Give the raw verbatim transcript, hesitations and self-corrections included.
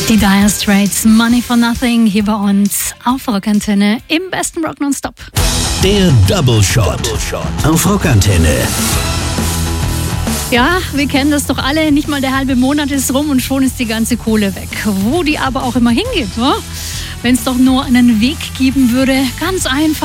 Die Dire Straits, Money for Nothing, hier bei uns auf Rockantenne im besten Rock Nonstop. Der Double Shot auf Rockantenne. Ja, wir kennen das doch alle, nicht mal der halbe Monat ist rum und schon ist die ganze Kohle weg. Wo die aber auch immer hingeht, wenn es doch nur einen Weg geben würde, ganz einfach.